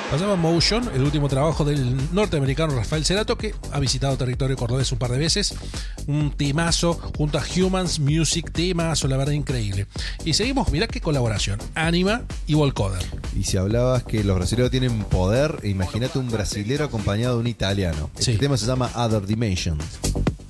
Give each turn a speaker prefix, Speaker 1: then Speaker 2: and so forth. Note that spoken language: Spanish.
Speaker 1: Pasaba Motion, el último trabajo del norteamericano Rafael Cerato, que ha visitado territorio cordobés un par de veces. Un temazo junto a Humans Music, temazo, la verdad increíble. Y seguimos, mirá qué colaboración, Anima y Volcoder.
Speaker 2: Y si hablabas que los brasileños tienen poder, imagínate un brasilero acompañado de un italiano. Este
Speaker 1: Sí.
Speaker 2: tema se llama Other Dimensions.